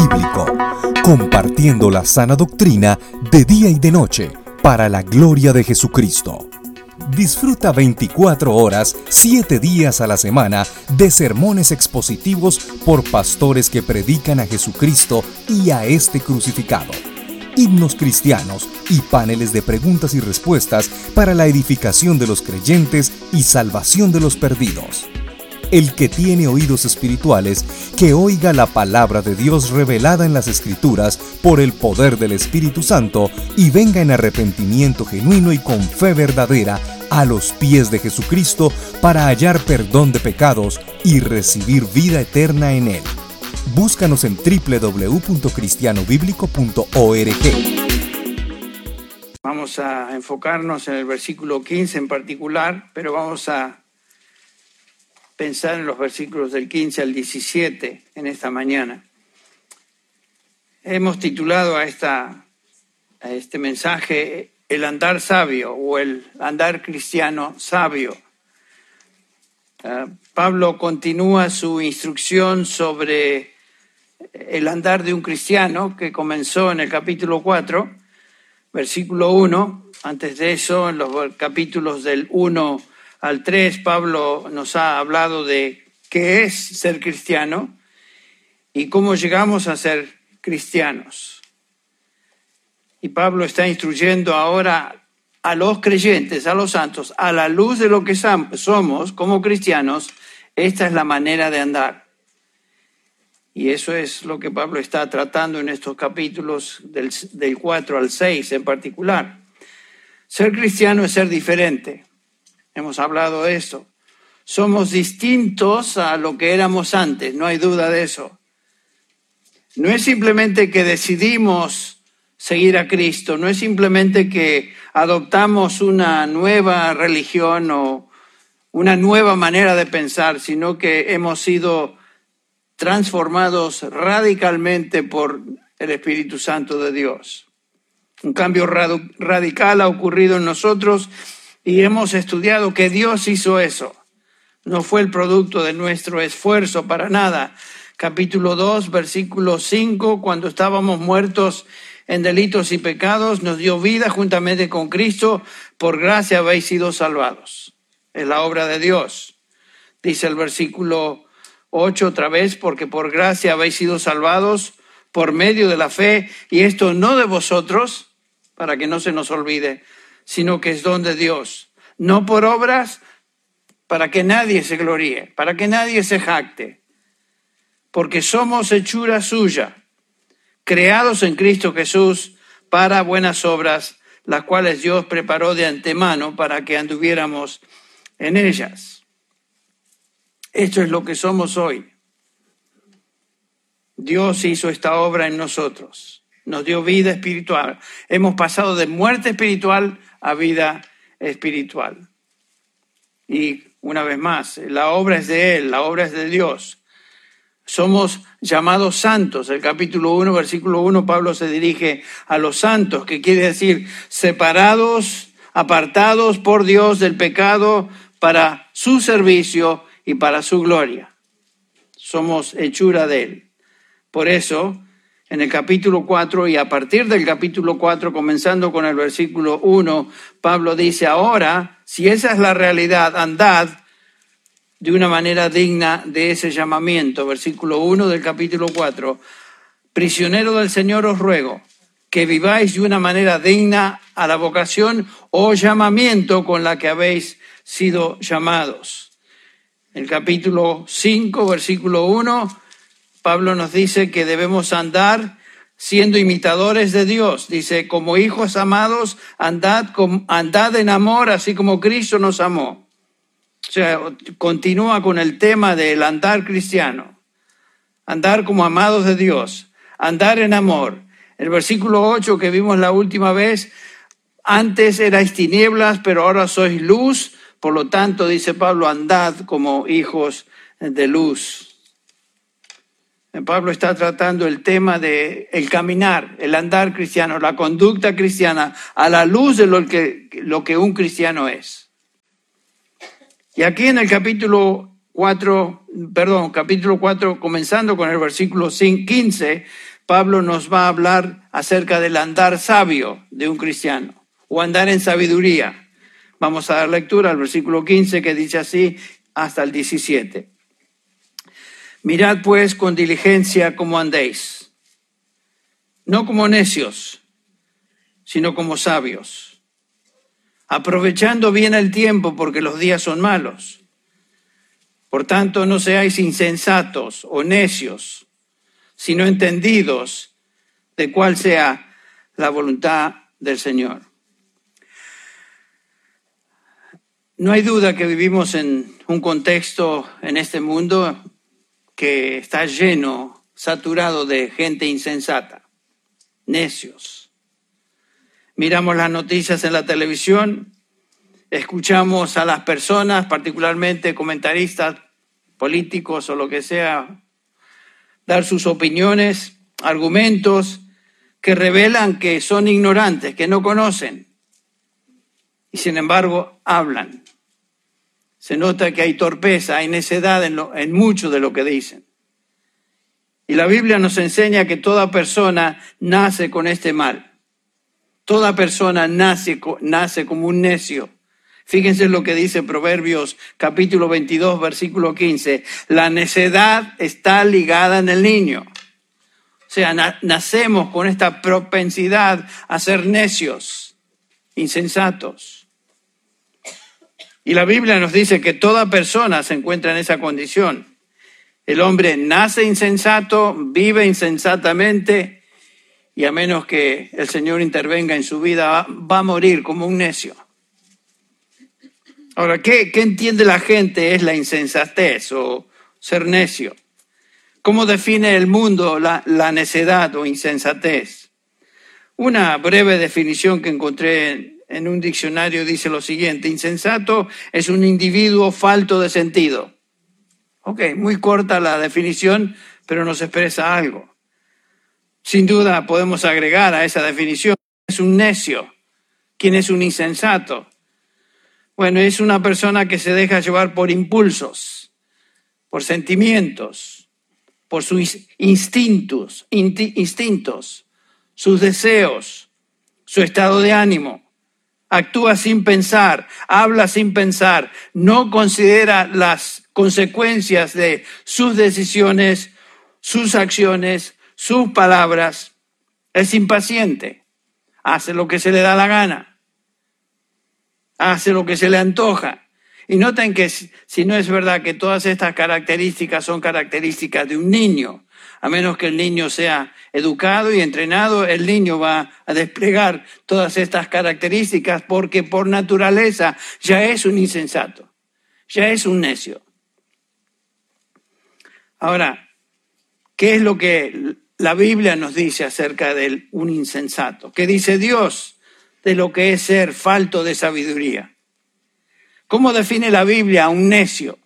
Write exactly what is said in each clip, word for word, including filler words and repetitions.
Bíblico, compartiendo la sana doctrina de día y de noche para la gloria de Jesucristo. Disfruta veinticuatro horas, siete días a la semana de sermones expositivos por pastores que predican a Jesucristo y a este crucificado. Himnos cristianos y paneles de preguntas y respuestas para la edificación de los creyentes y salvación de los perdidos. El que tiene oídos espirituales, que oiga la palabra de Dios revelada en las Escrituras por el poder del Espíritu Santo y venga en arrepentimiento genuino y con fe verdadera a los pies de Jesucristo para hallar perdón de pecados y recibir vida eterna en Él. Búscanos en doble u doble u doble u punto cristiano bíblico punto org. Vamos a enfocarnos en el versículo quince en particular, pero vamos a pensar en los versículos del quince al diecisiete en esta mañana. Hemos titulado a, esta, a este mensaje El andar sabio o el andar cristiano sabio. Uh, Pablo continúa su instrucción sobre el andar de un cristiano que comenzó en el capítulo cuatro, versículo uno. Antes de eso, en los capítulos del uno al tres, Pablo nos ha hablado de qué es ser cristiano y cómo llegamos a ser cristianos. Y Pablo está instruyendo ahora a los creyentes, a los santos, a la luz de lo que somos como cristianos, esta es la manera de andar. Y eso es lo que Pablo está tratando en estos capítulos del, del cuatro al seis en particular. Ser cristiano es ser diferente. Hemos hablado de esto. Somos distintos a lo que éramos antes, no hay duda de eso. No es simplemente que decidimos seguir a Cristo, no es simplemente que adoptamos una nueva religión o una nueva manera de pensar, sino que hemos sido transformados radicalmente por el Espíritu Santo de Dios. Un cambio rad- radical ha ocurrido en nosotros y hemos estudiado que Dios hizo eso. No fue el producto de nuestro esfuerzo para nada. Capítulo dos, versículo cinco, cuando estábamos muertos en delitos y pecados, nos dio vida juntamente con Cristo, por gracia habéis sido salvados. Es la obra de Dios. Dice el versículo ocho otra vez, porque por gracia habéis sido salvados por medio de la fe, y esto no de vosotros, para que no se nos olvide, sino que es don de Dios, no por obras, para que nadie se gloríe, para que nadie se jacte, porque somos hechura suya, creados en Cristo Jesús para buenas obras, las cuales Dios preparó de antemano para que anduviéramos en ellas. Esto es lo que somos hoy. Dios hizo esta obra en nosotros. Nos dio vida espiritual. Hemos pasado de muerte espiritual a vida espiritual. Y una vez más, la obra es de Él, la obra es de Dios. Somos llamados santos. El capítulo uno, versículo uno, Pablo se dirige a los santos, que quiere decir separados, apartados por Dios del pecado para su servicio y para su gloria. Somos hechura de Él. Por eso, en el capítulo cuatro y a partir del capítulo cuatro, comenzando con el versículo uno, Pablo dice, ahora, si esa es la realidad, andad de una manera digna de ese llamamiento. Versículo uno del capítulo cuatro, prisionero del Señor os ruego, que viváis de una manera digna a la vocación o llamamiento con la que habéis sido llamados. El capítulo cinco, versículo uno, Pablo nos dice que debemos andar siendo imitadores de Dios. Dice, como hijos amados, andad, con, andad en amor, así como Cristo nos amó. O sea, continúa con el tema del andar cristiano. Andar como amados de Dios, andar en amor. El versículo ocho que vimos la última vez, antes erais tinieblas, pero ahora sois luz. Por lo tanto, dice Pablo, andad como hijos de luz. Pablo está tratando el tema de el caminar, el andar cristiano, la conducta cristiana a la luz de lo que, lo que un cristiano es. Y aquí en el capítulo cuatro, perdón, capítulo cuatro, comenzando con el versículo quince, Pablo nos va a hablar acerca del andar sabio de un cristiano, o andar en sabiduría. Vamos a dar lectura al versículo quince, que dice así hasta el diecisiete. Mirad pues con diligencia cómo andéis, no como necios, sino como sabios, aprovechando bien el tiempo, porque los días son malos. Por tanto, no seáis insensatos o necios, sino entendidos de cuál sea la voluntad del Señor. No hay duda que vivimos en un contexto en este mundo que está lleno, saturado de gente insensata, necios. Miramos las noticias en la televisión, escuchamos a las personas, particularmente comentaristas políticos o lo que sea, dar sus opiniones, argumentos que revelan que son ignorantes, que no conocen, y sin embargo hablan. Se nota que hay torpeza, hay necedad en, lo, en mucho de lo que dicen. Y la Biblia nos enseña que toda persona nace con este mal. Toda persona nace, nace como un necio. Fíjense lo que dice Proverbios capítulo veintidós, versículo quince. La necedad está ligada en el niño. O sea, na- nacemos con esta propensidad a ser necios, insensatos. Y la Biblia nos dice que toda persona se encuentra en esa condición. El hombre nace insensato, vive insensatamente, y a menos que el Señor intervenga en su vida, va, va a morir como un necio. Ahora, ¿qué, qué entiende la gente es la insensatez o ser necio? ¿Cómo define el mundo la, la necedad o insensatez? Una breve definición que encontré en, en un diccionario dice lo siguiente: insensato es un individuo falto de sentido. Ok, muy corta la definición, pero nos expresa algo. Sin duda podemos agregar a esa definición: es un necio. ¿Quién es un insensato? Bueno, es una persona que se deja llevar por impulsos, por sentimientos, por sus instintos, instintos, sus deseos, su estado de ánimo. Actúa sin pensar, habla sin pensar, no considera las consecuencias de sus decisiones, sus acciones, sus palabras. Es impaciente, hace lo que se le da la gana, hace lo que se le antoja. Y noten que si no es verdad que todas estas características son características de un niño, a menos que el niño sea educado y entrenado, el niño va a desplegar todas estas características porque por naturaleza ya es un insensato, ya es un necio. Ahora, ¿qué es lo que la Biblia nos dice acerca de un insensato? ¿Qué dice Dios de lo que es ser falto de sabiduría? ¿Cómo define la Biblia a un necio?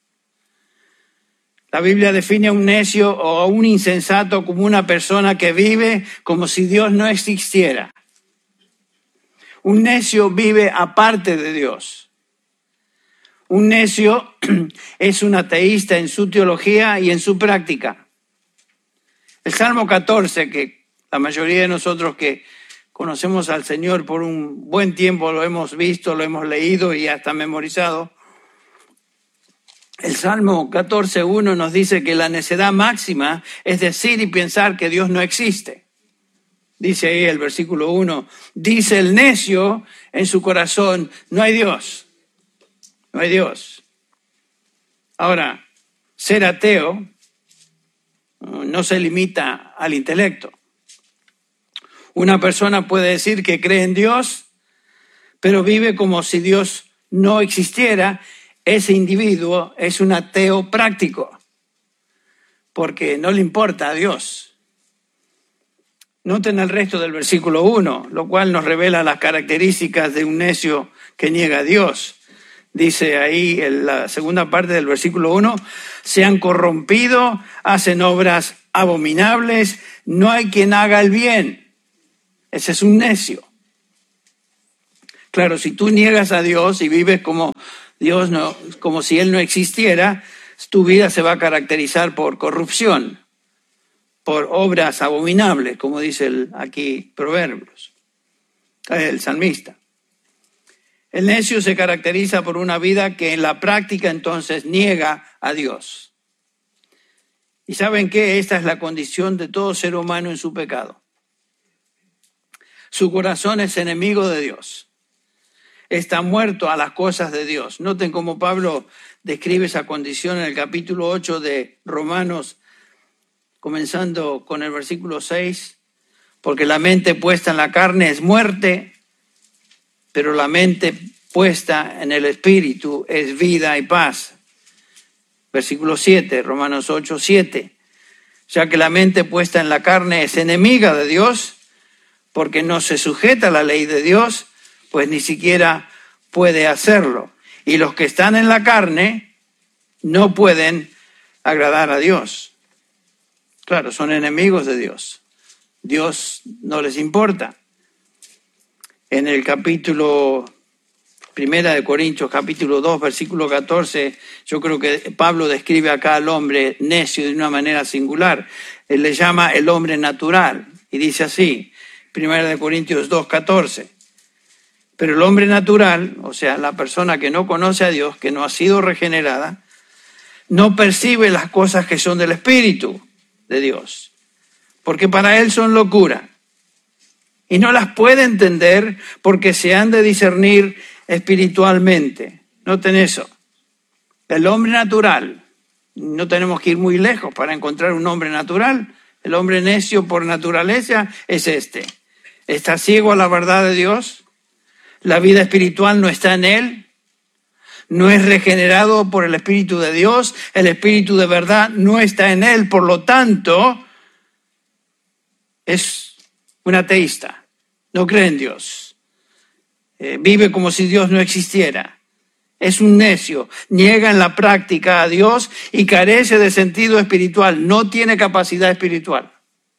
La Biblia define a un necio o a un insensato como una persona que vive como si Dios no existiera. Un necio vive aparte de Dios. Un necio es un ateísta en su teología y en su práctica. El Salmo catorce, que la mayoría de nosotros que conocemos al Señor por un buen tiempo lo hemos visto, lo hemos leído y hasta memorizado. El Salmo catorce uno nos dice que la necedad máxima es decir y pensar que Dios no existe. Dice ahí el versículo uno, dice el necio en su corazón, no hay Dios, no hay Dios. Ahora, ser ateo no se limita al intelecto. Una persona puede decir que cree en Dios, pero vive como si Dios no existiera. Ese individuo es un ateo práctico, porque no le importa a Dios. Noten el resto del versículo uno, lo cual nos revela las características de un necio que niega a Dios. Dice ahí en la segunda parte del versículo uno, se han corrompido, hacen obras abominables, no hay quien haga el bien. Ese es un necio. Claro, si tú niegas a Dios y vives como Dios no, como si Él no existiera, tu vida se va a caracterizar por corrupción, por obras abominables, como dice el, aquí Proverbios, el salmista. El necio se caracteriza por una vida que en la práctica entonces niega a Dios. ¿Y saben qué? Esta es la condición de todo ser humano en su pecado. Su corazón es enemigo de Dios. Está muerto a las cosas de Dios. Noten cómo Pablo describe esa condición en el capítulo ocho de Romanos, comenzando con el versículo seis. Porque la mente puesta en la carne es muerte, pero la mente puesta en el espíritu es vida y paz. Versículo siete, Romanos ocho, siete. Ya que la mente puesta en la carne es enemiga de Dios, porque no se sujeta a la ley de Dios, pues ni siquiera puede hacerlo. Y los que están en la carne no pueden agradar a Dios. Claro, son enemigos de Dios. Dios no les importa. En el capítulo Primera de Corintios, capítulo dos, versículo catorce, yo creo que Pablo describe acá al hombre necio de una manera singular. Él le llama el hombre natural y dice así, Primera de Corintios dos, catorce. Pero el hombre natural, o sea, la persona que no conoce a Dios, que no ha sido regenerada, no percibe las cosas que son del Espíritu de Dios, porque para él son locura. Y no las puede entender porque se han de discernir espiritualmente. Noten eso. El hombre natural, no tenemos que ir muy lejos para encontrar un hombre natural. El hombre necio por naturaleza es este. Está ciego a la verdad de Dios. La vida espiritual no está en él. No es regenerado por el Espíritu de Dios. El Espíritu de verdad no está en él. Por lo tanto, es un ateísta. No cree en Dios. Eh, vive como si Dios no existiera. Es un necio. Niega en la práctica a Dios y carece de sentido espiritual. No tiene capacidad espiritual.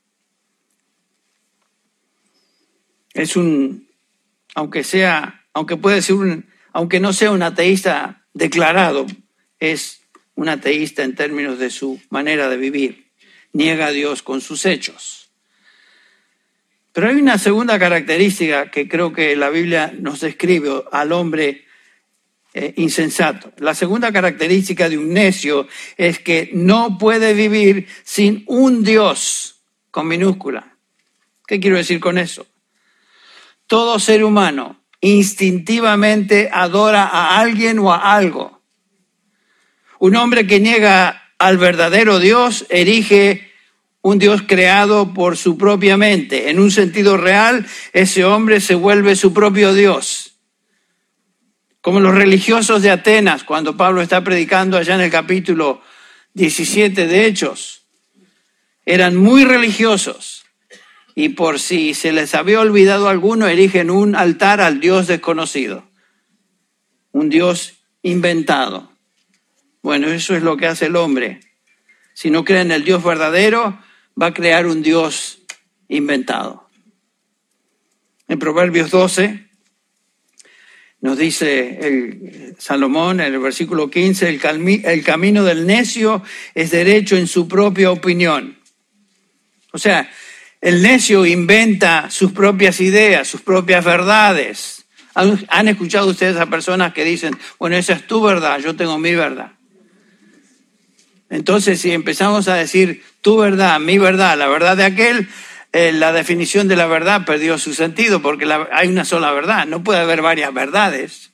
Es un, aunque sea, aunque puede ser un, aunque no sea un ateísta declarado, es un ateísta en términos de su manera de vivir. Niega a Dios con sus hechos. Pero hay una segunda característica que creo que la Biblia nos describe al hombre eh, insensato. La segunda característica de un necio es que no puede vivir sin un Dios con minúscula. ¿Qué quiero decir con eso? Todo ser humano instintivamente adora a alguien o a algo. Un hombre que niega al verdadero Dios erige un Dios creado por su propia mente. En un sentido real, ese hombre se vuelve su propio Dios. Como los religiosos de Atenas, cuando Pablo está predicando allá en el capítulo diecisiete de Hechos, eran muy religiosos. Y por si se les había olvidado alguno, erigen un altar al Dios desconocido. Un Dios inventado. Bueno, eso es lo que hace el hombre. Si no cree en el Dios verdadero, va a crear un Dios inventado. En Proverbios doce nos dice el Salomón en el versículo quince, el, calmi, el camino del necio es derecho en su propia opinión. O sea, el necio inventa sus propias ideas, sus propias verdades. ¿Han, han escuchado ustedes a personas que dicen, bueno, esa es tu verdad, yo tengo mi verdad? Entonces, si empezamos a decir tu verdad, mi verdad, la verdad de aquel, eh, la definición de la verdad perdió su sentido porque la, hay una sola verdad, no puede haber varias verdades.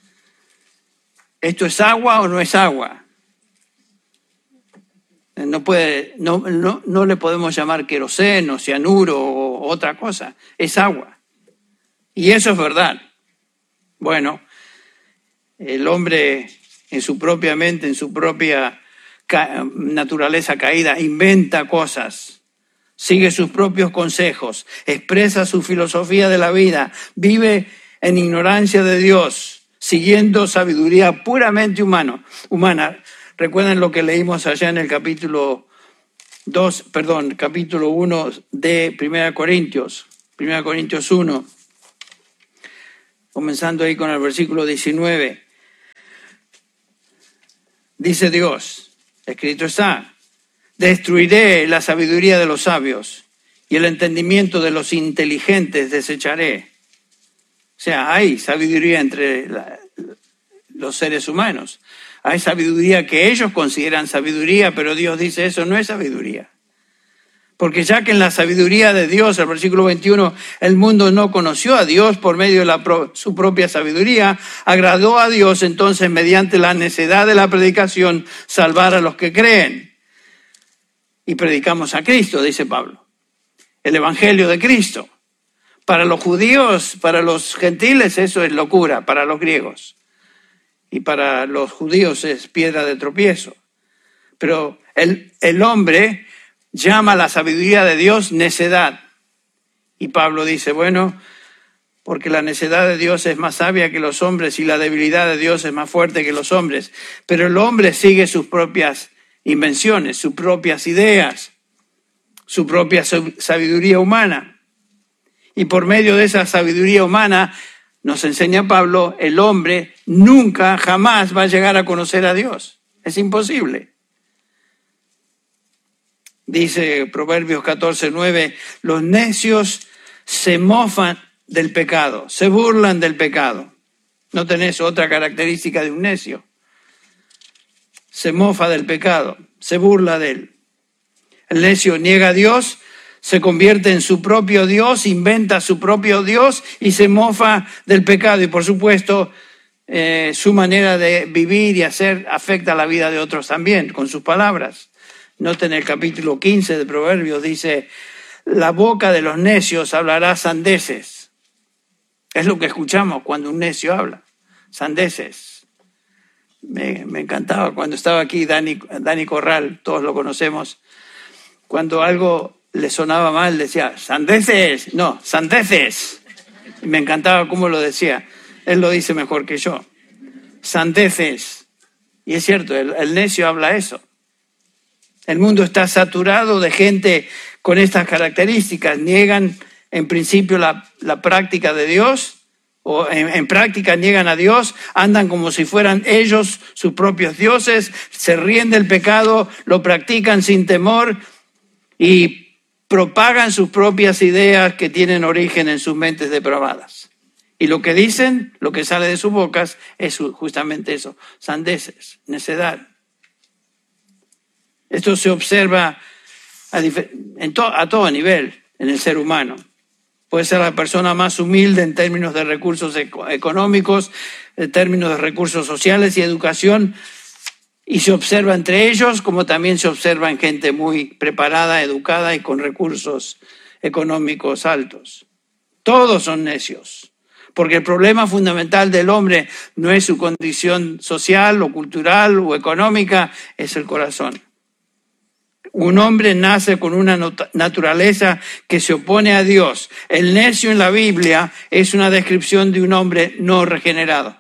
¿Esto es agua o no es agua? No, puede, no, no, no le podemos llamar queroseno, cianuro o otra cosa, es agua. Y eso es verdad. Bueno, el hombre en su propia mente, en su propia naturaleza caída, inventa cosas, sigue sus propios consejos, expresa su filosofía de la vida, vive en ignorancia de Dios, siguiendo sabiduría puramente humano, humana. Recuerden lo que leímos allá en el capítulo dos, perdón, capítulo uno de Primera Corintios, Primera Corintios uno, comenzando ahí con el versículo diecinueve. Dice Dios, escrito está, Destruiré la sabiduría de los sabios y el entendimiento de los inteligentes desecharé. O sea, hay sabiduría entre la, los seres humanos. Hay sabiduría que ellos consideran sabiduría, pero Dios dice eso no es sabiduría. Porque ya que en la sabiduría de Dios, el versículo veintiuno, el mundo no conoció a Dios por medio de la pro, su propia sabiduría, agradó a Dios entonces mediante la necedad de la predicación salvar a los que creen. Y predicamos a Cristo, dice Pablo, el evangelio de Cristo. Para los judíos, para los gentiles eso es locura, para los griegos. Y para los judíos es piedra de tropiezo. Pero el, el hombre llama a la sabiduría de Dios necedad. Y Pablo dice, bueno, porque la necedad de Dios es más sabia que los hombres y la debilidad de Dios es más fuerte que los hombres. Pero el hombre sigue sus propias invenciones, sus propias ideas, su propia sabiduría humana. Y por medio de esa sabiduría humana, nos enseña Pablo, el hombre nunca, jamás va a llegar a conocer a Dios. Es imposible. Dice Proverbios catorce, nueve, los necios se mofan del pecado, se burlan del pecado. ¿No tenés otra característica de un necio? Se mofa del pecado, se burla de él. El necio niega a Dios, se convierte en su propio Dios, inventa su propio Dios y se mofa del pecado. Y por supuesto, eh, su manera de vivir y hacer afecta la vida de otros también, con sus palabras. Noten el capítulo quince de Proverbios, dice, la boca de los necios hablará sandeces. Es lo que escuchamos cuando un necio habla, sandeces. Me, me encantaba cuando estaba aquí Dani, Dani Corral, todos lo conocemos. Cuando algo le sonaba mal, decía, sandeces, no, sandeces. Y me encantaba cómo lo decía. Él lo dice mejor que yo. Sandeces. Y es cierto, el, el necio habla eso. El mundo está saturado de gente con estas características. Niegan en principio la, la práctica de Dios, o en, en práctica niegan a Dios, andan como si fueran ellos sus propios dioses, se ríen del pecado, lo practican sin temor y propagan sus propias ideas que tienen origen en sus mentes depravadas. Y lo que dicen, lo que sale de sus bocas, es justamente eso, sandeces, necedad. Esto se observa a, en to, a todo nivel en el ser humano. Puede ser la persona más humilde en términos de recursos económicos, en términos de recursos sociales y educación, y se observa entre ellos como también se observa en gente muy preparada, educada y con recursos económicos altos. Todos son necios, porque el problema fundamental del hombre no es su condición social o cultural o económica, es el corazón. Un hombre nace con una naturaleza que se opone a Dios. El necio en la Biblia es una descripción de un hombre no regenerado.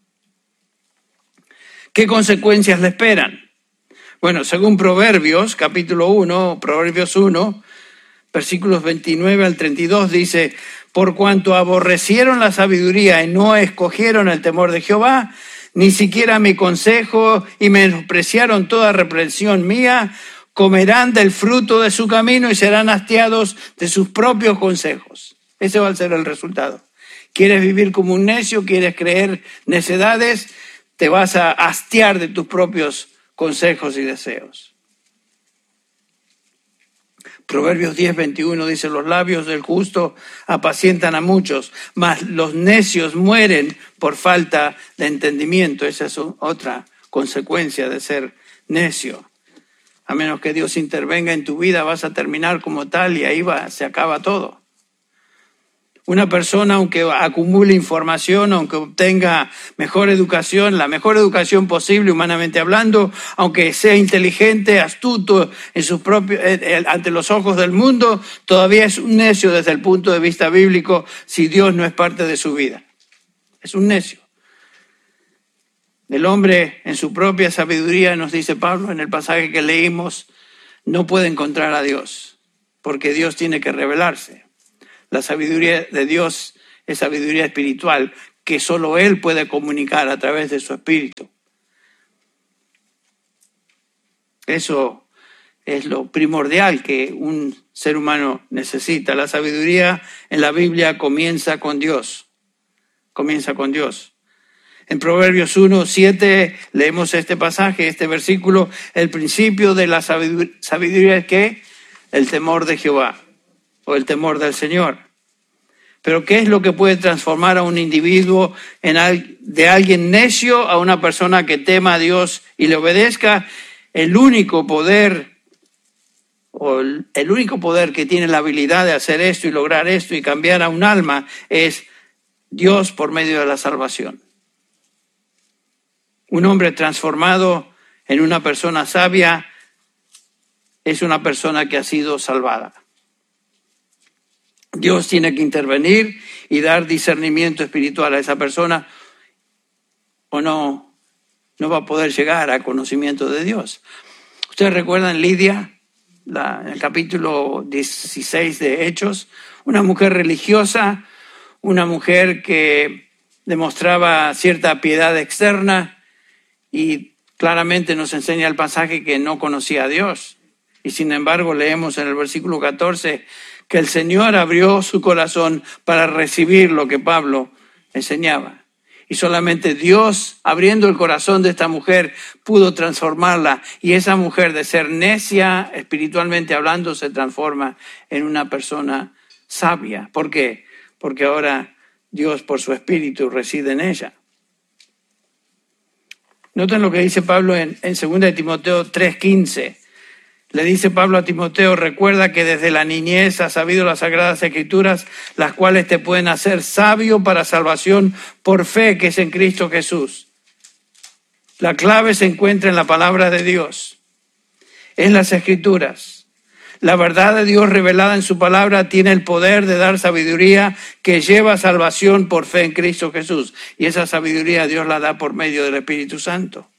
¿Qué consecuencias le esperan? Bueno, según Proverbios, capítulo uno, Proverbios uno, versículos veintinueve al treinta y dos, dice, por cuanto aborrecieron la sabiduría y no escogieron el temor de Jehová, ni siquiera mi consejo y menospreciaron toda reprensión mía, comerán del fruto de su camino y serán hastiados de sus propios consejos. Ese va a ser el resultado. ¿Quieres vivir como un necio? ¿Quieres creer necedades? Te vas a hastiar de tus propios consejos y deseos. Proverbios diez, veintiuno dice, los labios del justo apacientan a muchos, mas los necios mueren por falta de entendimiento. Esa es otra consecuencia de ser necio. A menos que Dios intervenga en tu vida, vas a terminar como tal y ahí va, se acaba todo. Una persona, aunque acumule información, aunque obtenga mejor educación, la mejor educación posible humanamente hablando, aunque sea inteligente, astuto en sus propios, eh, ante los ojos del mundo, todavía es un necio desde el punto de vista bíblico si Dios no es parte de su vida. Es un necio. El hombre en su propia sabiduría, nos dice Pablo en el pasaje que leímos, no puede encontrar a Dios, porque Dios tiene que revelarse. La sabiduría de Dios es sabiduría espiritual que solo Él puede comunicar a través de su espíritu. Eso es lo primordial que un ser humano necesita. La sabiduría en la Biblia comienza con Dios. Comienza con Dios. En Proverbios uno, siete leemos este pasaje, este versículo. El principio de la sabiduría es ¿qué? El temor de Jehová o el temor del Señor. Pero ¿qué es lo que puede transformar a un individuo en al, de alguien necio a una persona que tema a Dios y le obedezca? El único poder o el, el único poder que tiene la habilidad de hacer esto y lograr esto y cambiar a un alma es Dios por medio de la salvación. Un hombre transformado en una persona sabia es una persona que ha sido salvada. Dios tiene que intervenir y dar discernimiento espiritual a esa persona o no, no va a poder llegar a conocimiento de Dios. Ustedes recuerdan Lidia, la, en el capítulo dieciséis de Hechos, una mujer religiosa, una mujer que demostraba cierta piedad externa y claramente nos enseña el pasaje que no conocía a Dios. Y sin embargo leemos en el versículo catorce que el Señor abrió su corazón para recibir lo que Pablo enseñaba. Y solamente Dios, abriendo el corazón de esta mujer, pudo transformarla. Y esa mujer, de ser necia espiritualmente hablando, se transforma en una persona sabia. ¿Por qué? Porque ahora Dios, por su Espíritu, reside en ella. Noten lo que dice Pablo en, en segunda de Timoteo tres quince. Le dice Pablo a Timoteo, recuerda que desde la niñez has sabido las Sagradas Escrituras, las cuales te pueden hacer sabio para salvación por fe que es en Cristo Jesús. La clave se encuentra en la palabra de Dios, en las Escrituras. La verdad de Dios revelada en su palabra tiene el poder de dar sabiduría que lleva a salvación por fe en Cristo Jesús. Y esa sabiduría Dios la da por medio del Espíritu Santo.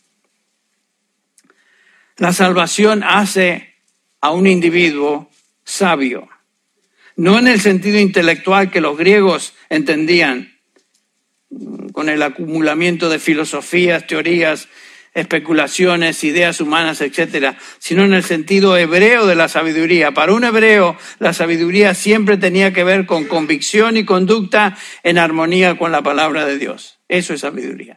La salvación hace a un individuo sabio, no en el sentido intelectual que los griegos entendían, con el acumulamiento de filosofías, teorías, especulaciones, ideas humanas, etcétera, sino en el sentido hebreo de la sabiduría. Para un hebreo, la sabiduría siempre tenía que ver con convicción y conducta en armonía con la palabra de Dios. Eso es sabiduría.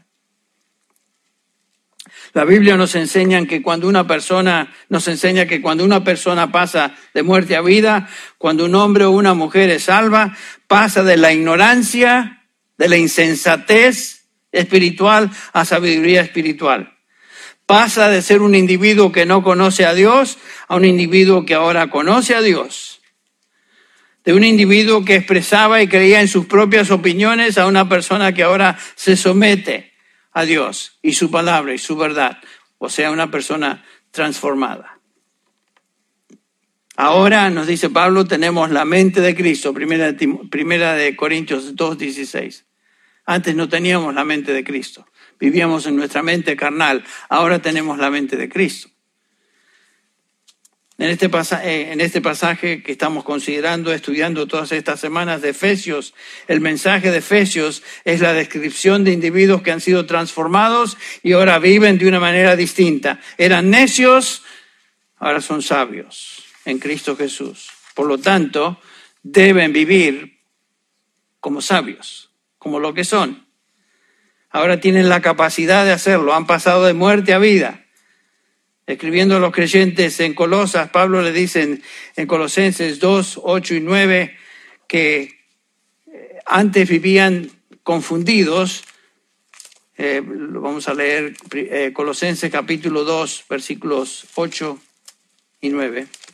La Biblia nos enseña que cuando una persona, nos enseña que cuando una persona pasa de muerte a vida, cuando un hombre o una mujer es salva, pasa de la ignorancia, de la insensatez espiritual a sabiduría espiritual. Pasa de ser un individuo que no conoce a Dios a un individuo que ahora conoce a Dios. De un individuo que expresaba y creía en sus propias opiniones a una persona que ahora se somete a Dios y su palabra y su verdad, o sea, una persona transformada. Ahora, nos dice Pablo, tenemos la mente de Cristo, primera de, primera de Corintios dos dieciséis. Antes no teníamos la mente de Cristo, vivíamos en nuestra mente carnal, ahora tenemos la mente de Cristo. En este, pasaje, en este pasaje que estamos considerando, estudiando todas estas semanas de Efesios, el mensaje de Efesios es la descripción de individuos que han sido transformados y ahora viven de una manera distinta. Eran necios, ahora son sabios en Cristo Jesús. Por lo tanto, deben vivir como sabios, como lo que son. Ahora tienen la capacidad de hacerlo, han pasado de muerte a vida. Escribiendo a los creyentes en Colosas, Pablo le dice en, en Colosenses dos, ocho y nueve que antes vivían confundidos. Eh, vamos a leer eh, Colosenses capítulo dos, versículos ocho y nueve.